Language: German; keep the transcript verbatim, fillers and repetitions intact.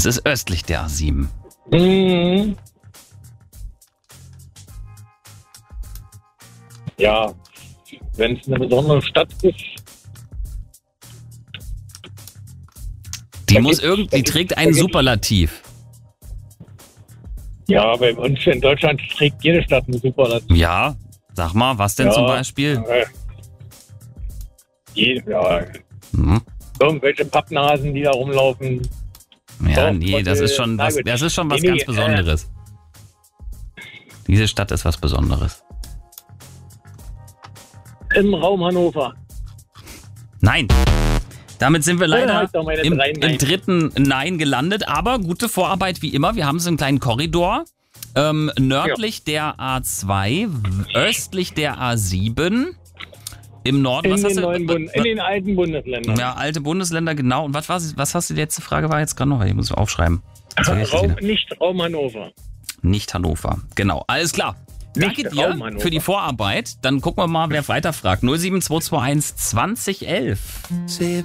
Es ist östlich der A sieben. Mhm. Ja, wenn es eine besondere Stadt ist. Die Da muss gibt's- irgendwie, da die gibt's- trägt da einen gibt's- Superlativ. Ja, bei uns in Deutschland trägt jede Stadt einen Superlativ. Ja, sag mal, was denn Ja, zum Beispiel? Äh, je, ja, Hm. irgendwelche Pappnasen, die da rumlaufen. Ja, Doch, nee, das und, ist äh, schon na was, gut. das ist schon was Nee, nee, ganz Besonderes. Diese Stadt ist was Besonderes. Im Raum Hannover. Nein. Damit sind wir Ja, leider halt doch meine im, drei im Nein. dritten Nein gelandet, aber gute Vorarbeit wie immer. Wir haben so einen kleinen Korridor. Ähm, nördlich der A zwei, östlich der A sieben. Im Norden, In was hast den, du? neuen Bund in den alten Bundesländern. Ja, alte Bundesländer, genau. Und was, war, was hast du, die letzte Frage war jetzt gerade noch? Ich muss aufschreiben. Jetzt vergesse ich Raum, wieder. nicht Raum Hannover. Nicht Hannover. Genau, alles klar. Danke Nicht dir Raum Hannover. für die Vorarbeit. Dann gucken wir mal, wer weiterfragt. null sieben zwei zwei eins zwanzig elf.